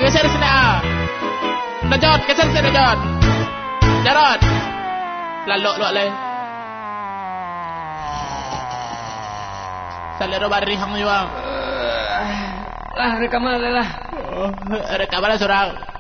geser sini ah. Najot, geser sini Najot. Jarot. Lalu le. Salero bari hang juga. Lah rekaman lah. Rekaman surang.